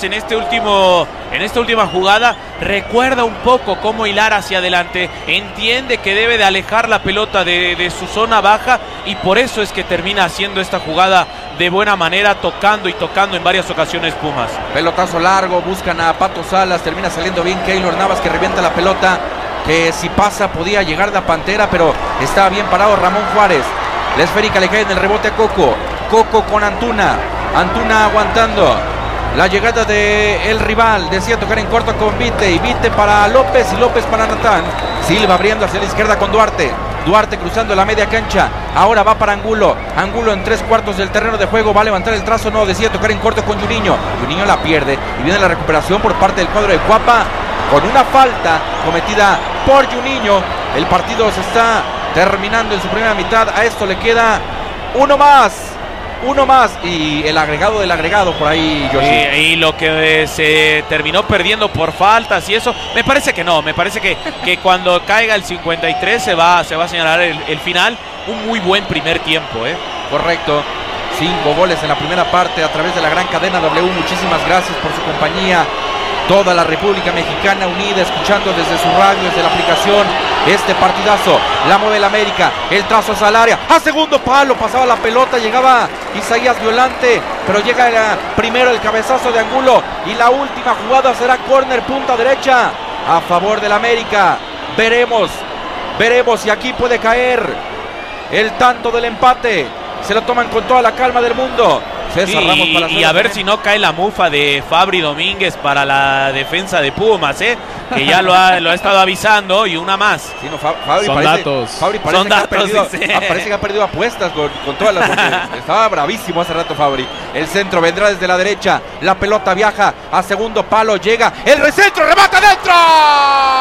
en esta última jugada recuerda un poco cómo hilar hacia adelante, entiende que debe de alejar la pelota de su zona baja y por eso es que termina haciendo esta jugada de buena manera, tocando en varias ocasiones Pumas. Pelotazo largo, buscan a Pato Salas, termina saliendo bien Keylor Navas que revienta la pelota, que si pasa podía llegar la Pantera, pero estaba bien parado Ramón Juárez. La esférica le cae en el rebote a Coco. Coco con Antuna. Antuna aguantando la llegada del rival. Decía tocar en corto con Vite. Y Vite para López y López para Natán. Silva abriendo hacia la izquierda con Duarte. Duarte cruzando la media cancha. Ahora va para Angulo. Angulo en 3/4 del terreno de juego. Va a levantar el trazo. No, decía tocar en corto con Juninho. Juninho la pierde. Y viene la recuperación por parte del cuadro de Cuapa. Con una falta cometida por Juninho. El partido se está terminando en su primera mitad. A esto le queda uno más y el agregado del agregado por ahí, Yoshi. Y lo que se terminó perdiendo por faltas y eso, me parece que no, me parece que cuando caiga el 53 se va a señalar el final. Un muy buen primer tiempo, Correcto. 5 goles en la primera parte a través de la gran cadena W. Muchísimas gracias por su compañía. Toda la República Mexicana unida, escuchando desde su radio, desde la aplicación, este partidazo. La mueve el América, el trazo hacia el área, a segundo palo, pasaba la pelota, llegaba Isaías Violante, pero llega primero el cabezazo de Angulo, y la última jugada será córner, punta derecha, a favor del América. Veremos si aquí puede caer el tanto del empate. Se lo toman con toda la calma del mundo. Y a ver si no cae la mufa de Fabri Domínguez para la defensa de Pumas, que ya lo ha estado avisando, y una más. Sí, no, Fabri son parece, datos. Fabri parece son que datos. parece que ha perdido apuestas con todas las... Estaba bravísimo hace rato Fabri. El centro vendrá desde la derecha. La pelota viaja a segundo palo. Llega el recentro, remata dentro.